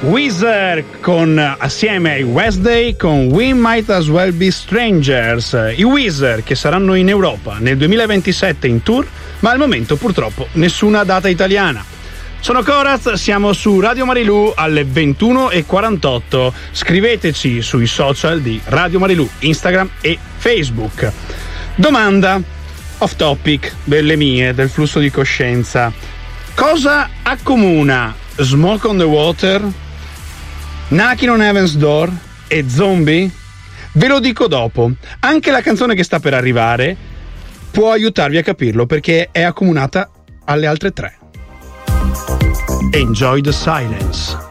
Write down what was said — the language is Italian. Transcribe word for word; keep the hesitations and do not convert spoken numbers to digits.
Weezer con, assieme ai Wednesday con We Might As Well Be Strangers. I Weezer che saranno in Europa nel duemilaventisette in tour, ma al momento purtroppo nessuna data italiana. Sono Coraz, siamo su Radio Marilù alle ventuno e quarantotto. Scriveteci sui social di Radio Marilù, Instagram e Facebook. Domanda off topic delle mie, del flusso di coscienza. Cosa accomuna Smoke on the Water, Knocking on Heaven's Door e Zombie? Ve lo dico dopo. Anche la canzone che sta per arrivare può aiutarvi a capirlo, perché è accomunata alle altre tre. Enjoy the silence.